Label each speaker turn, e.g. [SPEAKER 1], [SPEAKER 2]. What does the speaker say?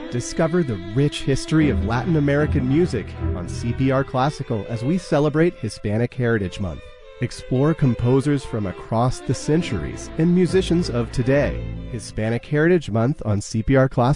[SPEAKER 1] Discover the rich history of Latin American music on CPR Classical as we celebrate Hispanic Heritage Month. Explore composers from across the centuries and musicians of today. Hispanic Heritage Month on CPR Classical.